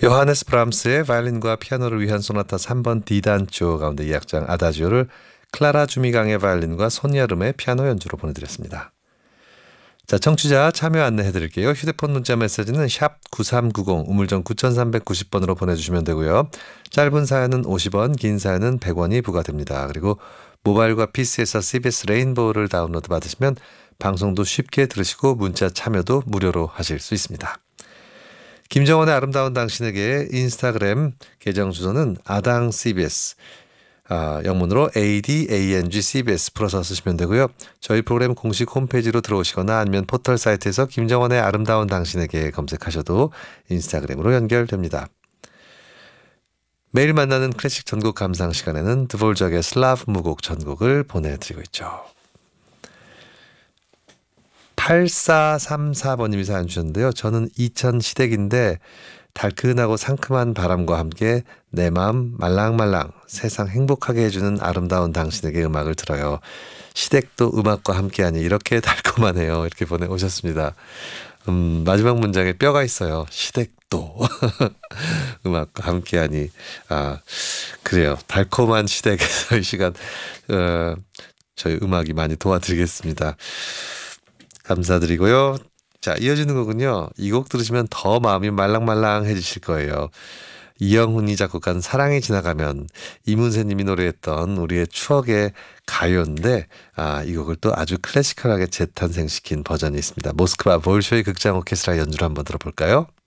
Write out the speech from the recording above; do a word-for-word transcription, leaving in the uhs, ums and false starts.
요하네스 브람스의 바이올린과 피아노를 위한 소나타 삼 번 D단조 가운데 이 악장 아다지오를 클라라 주미강의 바이올린과 손여름의 피아노 연주로 보내드렸습니다. 자, 청취자 참여 안내해드릴게요. 휴대폰 문자 메시지는 샵 구삼구공 우물정 구삼구공 번으로 보내주시면 되고요. 짧은 사연은 오십 원, 긴 사연은 백 원이 부과됩니다. 그리고 모바일과 피시에서 씨비에스 레인보우를 다운로드 받으시면 방송도 쉽게 들으시고 문자 참여도 무료로 하실 수 있습니다. 김정원의 아름다운 당신에게 인스타그램 계정 주소는 아당 씨비에스, 아, 영문으로 에이디에이엔지 씨비에스 풀어서 쓰시면 되고요. 저희 프로그램 공식 홈페이지로 들어오시거나 아니면 포털 사이트에서 김정원의 아름다운 당신에게 검색하셔도 인스타그램으로 연결됩니다. 매일 만나는 클래식 전곡 감상 시간에는 드볼작의 슬라브 무곡 전곡을 보내드리고 있죠. 팔사삼사 번님이 사연 주셨는데요. 저는 이천 시댁인데 달큰하고 상큼한 바람과 함께 내 마음 말랑말랑 세상 행복하게 해주는 아름다운 당신에게 음악을 들어요. 시댁도 음악과 함께하니 이렇게 달콤하네요. 이렇게 보내오셨습니다. 음, 마지막 문장에 뼈가 있어요. 시댁도 음악과 함께하니. 아, 그래요. 달콤한 시댁에서 이 시간 어, 저희 음악이 많이 도와드리겠습니다. 감사드리고요. 자, 이어지는 곡은요. 이 곡 들으시면 더 마음이 말랑말랑해지실 거예요. 이영훈이 작곡한 사랑이 지나가면, 이문세 님이 노래했던 우리의 추억의 가요인데 아, 이 곡을 또 아주 클래시컬하게 재탄생시킨 버전이 있습니다. 모스크바 볼쇼이 극장 오케스트라 연주를 한번 들어볼까요?